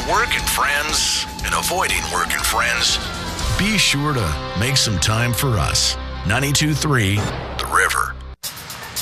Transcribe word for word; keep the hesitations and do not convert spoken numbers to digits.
work and friends and avoiding work and friends, be sure to make some time for us. ninety-two point three The River.